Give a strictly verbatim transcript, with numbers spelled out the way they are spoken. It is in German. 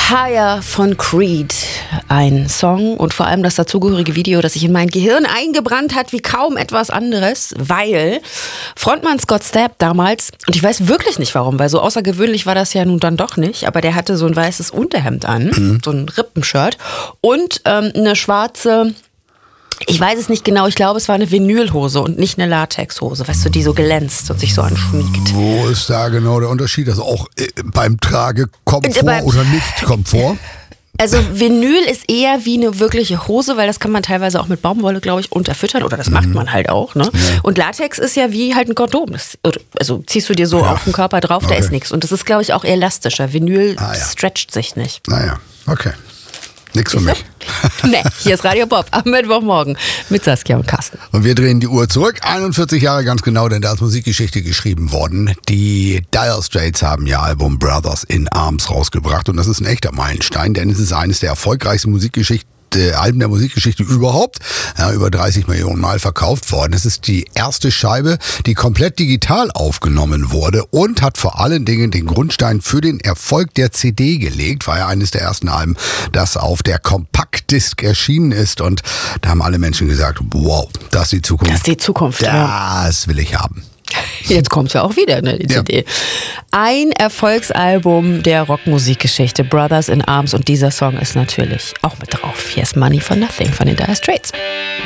Higher von Creed. Ein Song und vor allem das dazugehörige Video, das sich in mein Gehirn eingebrannt hat wie kaum etwas anderes, weil Frontmann Scott Stapp damals, und ich weiß wirklich nicht warum, weil so außergewöhnlich war das ja nun dann doch nicht, aber der hatte so ein weißes Unterhemd an, mhm. so ein Rippenshirt und ähm, eine schwarze... Ich weiß es nicht genau, ich glaube, es war eine Vinylhose und nicht eine Latexhose, weißt du, die so glänzt und sich so anschmiegt. Wo ist da genau der Unterschied? Also auch äh, beim Tragekomfort beim, oder nicht Komfort? Also Vinyl ist eher wie eine wirkliche Hose, weil das kann man teilweise auch mit Baumwolle, glaube ich, unterfüttern oder das mhm. macht man halt auch. Ne? Ja. Und Latex ist ja wie halt ein Kondom. Das, also ziehst du dir so ja. auf den Körper drauf, okay. da ist nichts. Und das ist, glaube ich, auch elastischer. Vinyl ah, ja. stretcht sich nicht. Naja, okay. Nix für mich. Nee, hier ist Radio Bob am Mittwochmorgen mit Saskia und Carsten. Und wir drehen die Uhr zurück, einundvierzig Jahre ganz genau, denn da ist Musikgeschichte geschrieben worden. Die Dire Straits haben ihr Album Brothers in Arms rausgebracht und das ist ein echter Meilenstein, denn es ist eines der erfolgreichsten Musikgeschichten Alben der Musikgeschichte überhaupt, ja, über dreißig Millionen Mal verkauft worden. Es ist die erste Scheibe, die komplett digital aufgenommen wurde und hat vor allen Dingen den Grundstein für den Erfolg der C D gelegt. War ja eines der ersten Alben, das auf der Compact-Disc erschienen ist und da haben alle Menschen gesagt, wow, das ist die Zukunft. Das ist die Zukunft, Das ja. will ich haben. Jetzt kommt ja auch wieder, ne, die ja. C D. Ein Erfolgsalbum der Rockmusikgeschichte, Brothers in Arms, und dieser Song ist natürlich auch mit drauf. Hier ist Money for Nothing von den Dire Straits.